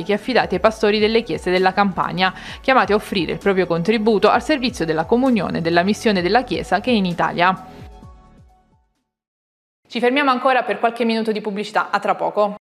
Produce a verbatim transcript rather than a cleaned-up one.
incarichi affidati ai pastori delle chiese della Campania, chiamati a offrire il proprio contributo al servizio della comunione della missione della Chiesa che è in Italia. Ci fermiamo ancora per qualche minuto di pubblicità, a tra poco.